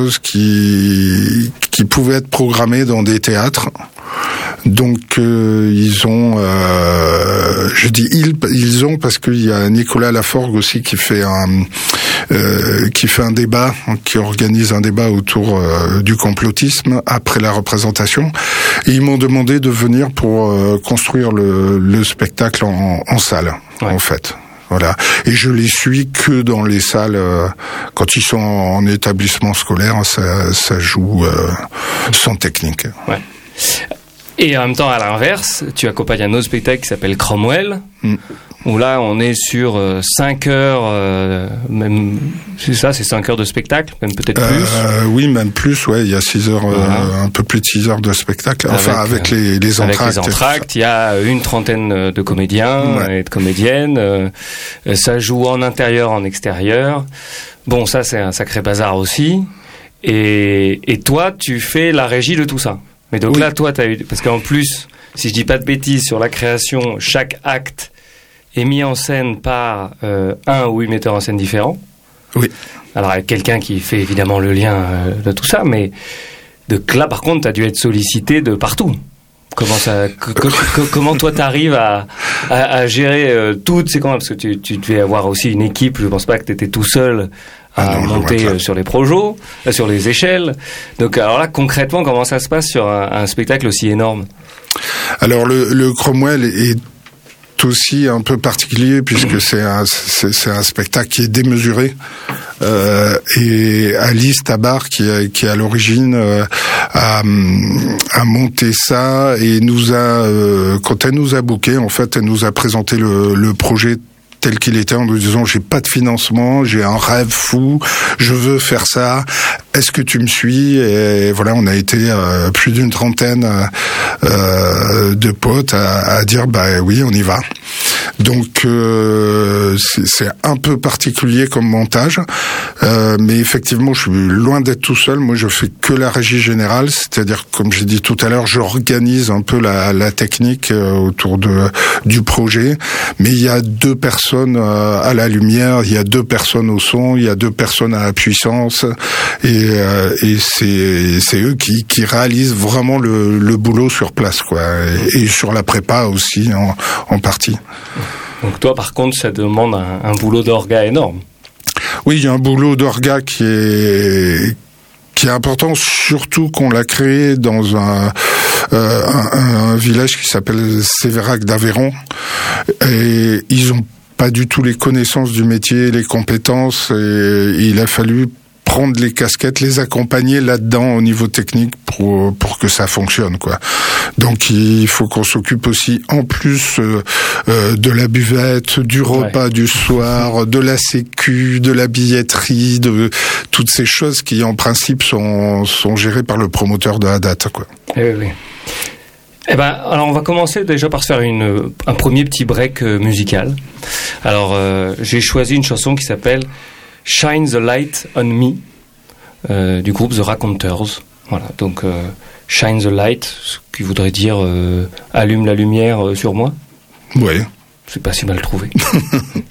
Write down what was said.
qui pouvait être programmé dans des théâtres. Donc ils ont, je dis ils ont parce qu'il y a Nicolas Laforgue aussi qui fait un débat, qui organise un débat autour du complotisme après la représentation. Et ils m'ont demandé de venir pour construire le spectacle en salle, en fait. Voilà. Et je les suis que dans les salles, quand ils sont en établissement scolaire, ça joue sans technique. Ouais. Et en même temps, à l'inverse, tu accompagnes un autre spectacle qui s'appelle Cromwell, où là, on est sur 5 heures, même, c'est ça, c'est 5 heures de spectacle, même peut-être plus. Oui, même plus, ouais, il y a 6 heures, un peu plus de 6 heures de spectacle. Enfin, avec les entractes. Avec les entractes, il y a une trentaine de comédiens et de comédiennes. Ça joue en intérieur, en extérieur. Bon, ça, c'est un sacré bazar aussi. Et toi, tu fais la régie de tout ça. Mais donc là, toi, t'as eu, parce qu'en plus, si je dis pas de bêtises sur la création, chaque acte est mis en scène par un ou une metteur en scène différent. Oui. Alors avec quelqu'un qui fait évidemment le lien de tout ça, mais donc là, par contre, t'as dû être sollicité de partout. Comment toi t'arrives à gérer toutes ces commandes, parce que tu devais avoir aussi une équipe. Je pense pas que t'étais tout seul à monter sur les projets, sur les échelles. Donc alors là, concrètement, comment ça se passe sur un spectacle aussi énorme? Alors le Cromwell est aussi un peu particulier puisque c'est un spectacle qui est démesuré. Et Alice Tabar qui est à l'origine a monté ça et nous a quand elle nous a booké, en fait, elle nous a présenté le projet tel qu'il était en nous disant j'ai pas de financement, j'ai un rêve fou, je veux faire ça, est-ce que tu me suis? Et voilà, on a été plus d'une trentaine de potes à dire bah oui, on y va. Donc c'est un peu particulier comme montage, mais effectivement je suis loin d'être tout seul. Moi je fais que la régie générale, c'est-à-dire comme j'ai dit tout à l'heure, j'organise un peu la technique autour du projet, mais il y a 2 personnes à la lumière, il y a 2 personnes au son, il y a 2 personnes à la puissance, et c'est eux qui réalisent vraiment le boulot sur place, quoi, et sur la prépa aussi en partie. Donc toi, par contre, ça demande un boulot d'orga énorme. Oui, il y a un boulot d'orga qui est important, surtout qu'on l'a créé dans un village qui s'appelle Sévérac d'Aveyron, et ils ont pas du tout les connaissances du métier, les compétences, et il a fallu prendre les casquettes, les accompagner là-dedans au niveau technique pour que ça fonctionne, quoi. Donc il faut qu'on s'occupe aussi, en plus de la buvette, du repas du soir, de la sécu, de la billetterie, de toutes ces choses qui en principe sont gérées par le promoteur de la date, quoi. Oui. Eh ben, alors on va commencer déjà par se faire un premier petit break musical. Alors j'ai choisi une chanson qui s'appelle Shine the Light on Me, du groupe The Raconteurs. Voilà, donc Shine the Light, ce qui voudrait dire allume la lumière sur moi. Ouais. C'est pas si mal trouvé.